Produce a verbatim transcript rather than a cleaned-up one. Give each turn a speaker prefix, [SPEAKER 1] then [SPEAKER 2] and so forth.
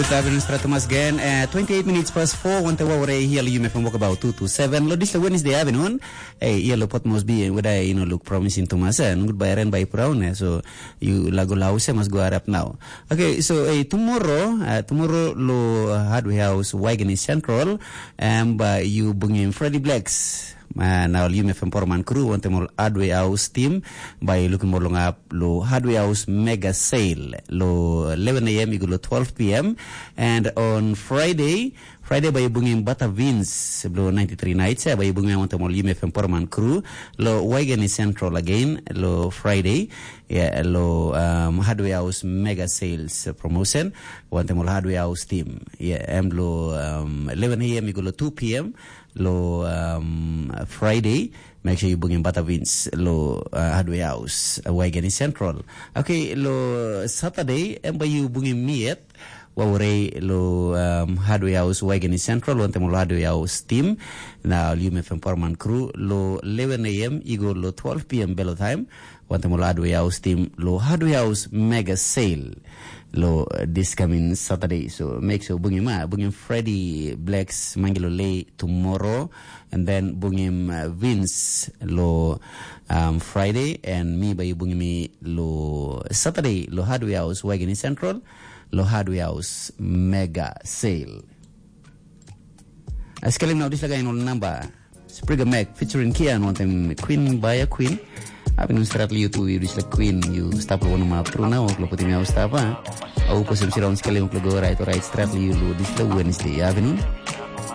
[SPEAKER 1] Afternoon, Strato mas again. Uh, twenty-eight minutes past four. Want to worry here, you may from walk about two to seven. Lo this Wednesday afternoon. Hey, here lo pot must be whether you know look promising to mas and goodbye and by brown. So you lago house must go up now. Okay, so uh, tomorrow, uh, tomorrow lo hardware house Wagon Central, and um, you bring in Freddie Blacks. Uh, now you may from Portman crew want them all hardware house team by looking more long up lo hardware house mega sale lo eleven a.m. you go lo twelve p.m. and on Friday Friday by bunging Bata Vince lo ninety-three nights by bunging want them all you may from Portman crew lo Wagon Central again lo Friday yeah lo um, hardware house mega sales promotion want them all hardware house team yeah and lo um, eleven a.m. you go lo two p.m. lo um, Friday, make sure you bring in Bata Vince lo uh, hardware house uh, Wagon Central. Okay, lo Saturday, emba you bring in Miet wawre lo um, hardware house Wagon Central lo antemo lo hardware house team na you may from Portman crew lo eleven a.m. igo lo twelve p.m. bello time wantemo lo hardware house team lo hardware house mega sale lo uh, this coming Saturday. So make sure bring him uh, bring him Freddie Blacks Mangelo Lay tomorrow, and then bring him uh, Vince lo um, Friday, and me by bring me lo Saturday lo hardware house Wagon Central lo hardware house mega sale. Askalim now this lagay no number Sprigga Mac featuring Kian want them Queen by a Queen. Abi nung strat liyo tu this la Queen you stop lo na pro na o puti mi au stapa au po sem sirong sekali mo go right right strat liyo lo this la Wednesday afternoon.